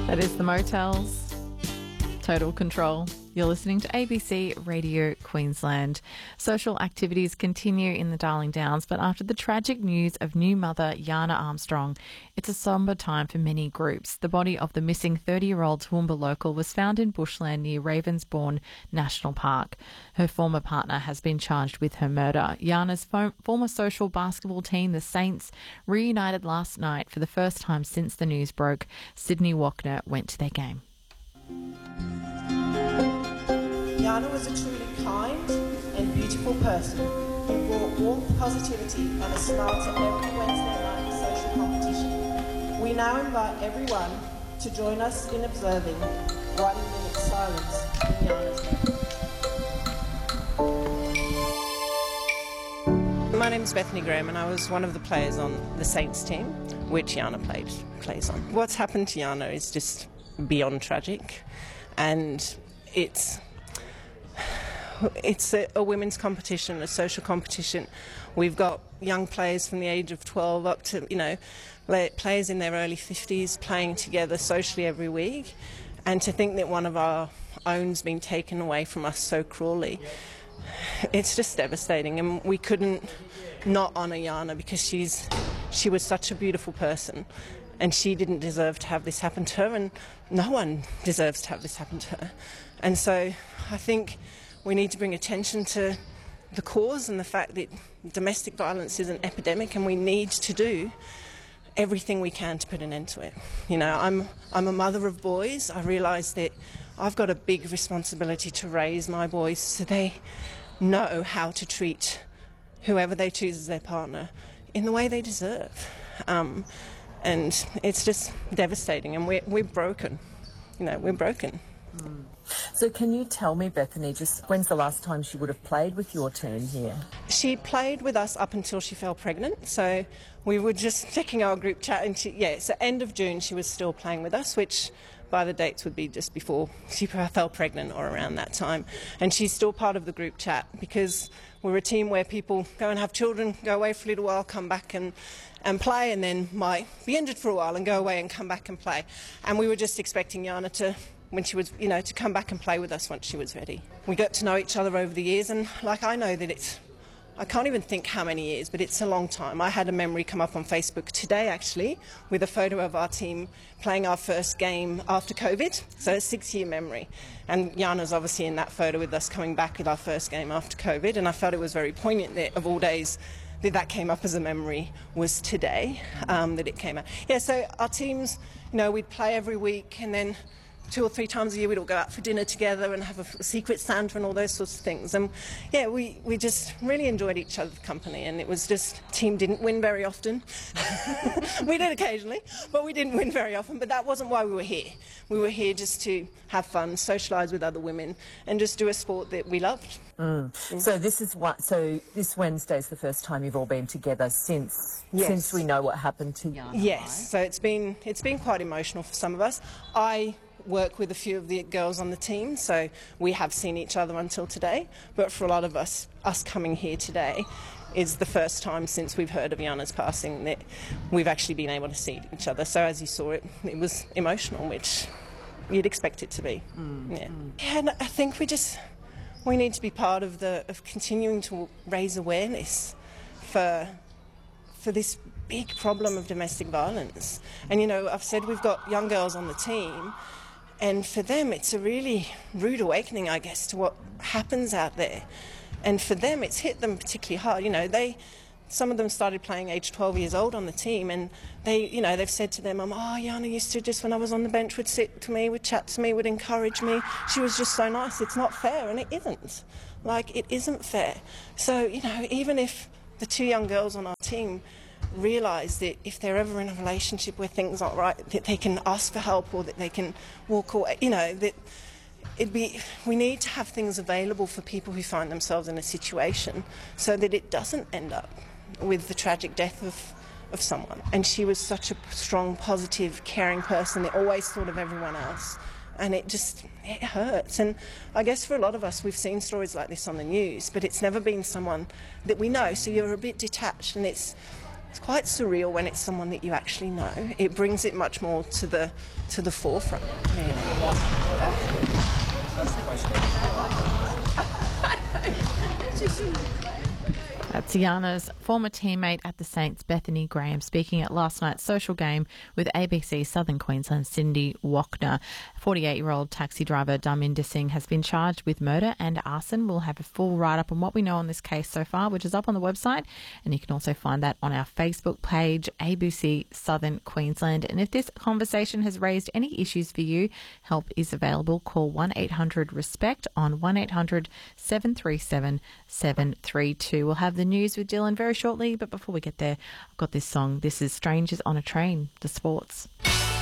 That is the Motels. Total Control. You're listening to ABC Radio Queensland. Social activities continue in the Darling Downs, but after the tragic news of new mother Yana Armstrong, it's a sombre time for many groups. The body of the missing 30-year-old Toowoomba local was found in bushland near Ravensbourne National Park. Her former partner has been charged with her murder. Yana's former social basketball team, the Saints, reunited last night for the first time since the news broke. Sydney Wachner went to their game. Yana was a truly kind and beautiful person who brought warmth, positivity and a smile to every Wednesday night social competition. We now invite everyone to join us in observing 1 minute silence in Yana's memory. My name is Bethany Graham and I was one of the players on the Saints team, which Yana plays on. What's happened to Yana is just beyond tragic, and it's a women's competition, a social competition. We've got young players from the age of 12 up to, players in their early 50s playing together socially every week. And to think that one of our own's been taken away from us so cruelly, it's just devastating. And we couldn't not honour Yana because she was such a beautiful person. And she didn't deserve to have this happen to her, and no one deserves to have this happen to her. And so I think we need to bring attention to the cause and the fact that domestic violence is an epidemic, and we need to do everything we can to put an end to it. I'm a mother of boys. I realise that I've got a big responsibility to raise my boys so they know how to treat whoever they choose as their partner in the way they deserve. And it's just devastating, and we're broken. We're broken. So can you tell me, Bethany, just when's the last time she would have played with your team here? She played with us up until she fell pregnant. So we were just checking our group chat, and so end of June she was still playing with us, which by the dates would be just before she fell pregnant or around that time. And she's still part of the group chat because we're a team where people go and have children, go away for a little while, come back and play, and then might be injured for a while and go away and come back and play. And we were just expecting Yana to, when she was, to come back and play with us once she was ready. We got to know each other over the years, and I know that I can't even think how many years, but it's a long time. I had a memory come up on Facebook today, actually, with a photo of our team playing our first game after COVID, so a 6-year memory. And Yana's obviously in that photo with us coming back with our first game after COVID, and I felt it was very poignant that of all days that came up as a memory was today, that it came out. Yeah, so our teams, we'd play every week, and then 2 or 3 times a year we'd all go out for dinner together and have a secret Santa and all those sorts of things. And yeah, we just really enjoyed each other's company, and it was just, team didn't win very often. We did occasionally, but we didn't win very often. But that wasn't why we were here. We were here just to have fun, socialise with other women, and just do a sport that we loved. So this Wednesday's the first time you've all been together since we know what happened to Yana. Yes, so it's been quite emotional for some of us. I work with a few of the girls on the team, so we have seen each other until today, but for a lot of us coming here today is the first time since we've heard of Yana's passing that we've actually been able to see each other. So as you saw it was emotional, which you'd expect it to be. And I think we need to be part of continuing to raise awareness for this big problem of domestic violence. And I've said we've got young girls on the team, and for them it's a really rude awakening, I guess, to what happens out there. And for them it's hit them particularly hard. Some of them started playing age 12 years old on the team, and they've said to them, Yana used to just, when I was on the bench, would sit to me, would chat to me, would encourage me. She was just so nice. It's not fair, and it isn't. It isn't fair. So, even if the 2 young girls on our team realise that if they're ever in a relationship where things aren't right, that they can ask for help, or that they can walk away, that we need to have things available for people who find themselves in a situation so that it doesn't end up with the tragic death of someone. And she was such a strong, positive, caring person that always thought of everyone else. And it hurts. And I guess for a lot of us, we've seen stories like this on the news, but it's never been someone that we know, so you're a bit detached, and it's quite surreal when it's someone that you actually know. It brings it much more to the forefront. That's Tiana's former teammate at the Saints, Bethany Graham, speaking at last night's social game with ABC Southern Queensland Cindy Wachner. 48-year-old taxi driver Dharminder Singh has been charged with murder and arson. We'll have a full write-up on what we know on this case so far, which is up on the website, and you can also find that on our Facebook page, ABC Southern Queensland. And if this conversation has raised any issues for you, help is available. Call 1-800-RESPECT on 1-800-737-732. We'll have the news with Dylan very shortly, but before we get there, I've got this song. This is Strangers on a Train, the Sports.